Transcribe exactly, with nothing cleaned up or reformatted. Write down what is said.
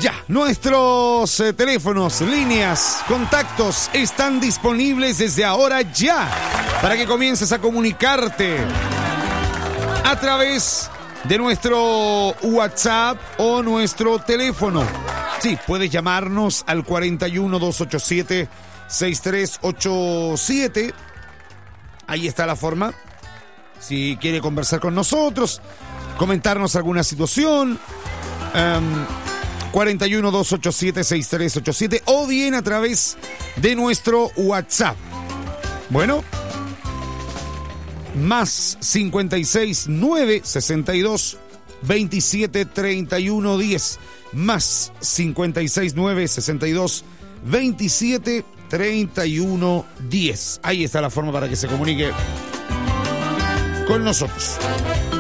Ya, nuestros eh, teléfonos, líneas, contactos están disponibles desde ahora ya para que comiences a comunicarte a través de nuestro WhatsApp o nuestro teléfono. Sí, puedes llamarnos al cuarenta y uno, doscientos ochenta y siete, sesenta y tres ochenta y siete. Ahí está la forma. Si quiere conversar con nosotros, comentarnos alguna situación. Um, cuarenta y uno, doscientos ochenta y siete, sesenta y tres ochenta y siete o bien a través de nuestro WhatsApp. Bueno, más cincuenta y seis, nueve, sesenta y dos, veintisiete, treinta y uno, diez. Más cincuenta y seis, nueve, sesenta y dos, veintisiete, treinta y uno, diez. Ahí está la forma para que se comunique con nosotros.